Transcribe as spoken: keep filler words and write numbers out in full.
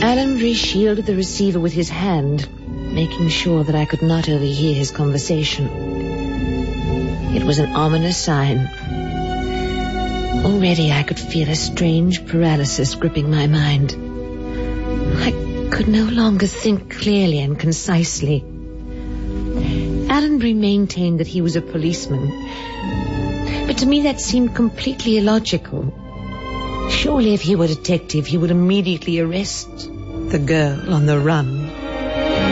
Allenbury shielded the receiver with his hand, making sure that I could not overhear his conversation. It was an ominous sign. Already I could feel a strange paralysis gripping my mind. I could no longer think clearly and concisely. Allenbury maintained that he was a policeman, but to me that seemed completely illogical. Surely if he were a detective, he would immediately arrest the girl on the run.